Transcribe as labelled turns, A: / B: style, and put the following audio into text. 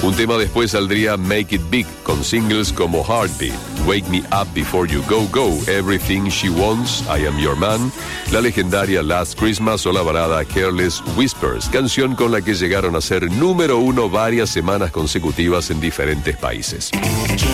A: Un tema después saldría Make It Big, con singles como Heartbeat, Wake Me Up Before You Go Go, Everything She Wants, I Am Your Man, la legendaria Last Christmas o la balada Careless Whispers, canción con la que llegaron a ser número 1 varias semanas consecutivas en diferentes países.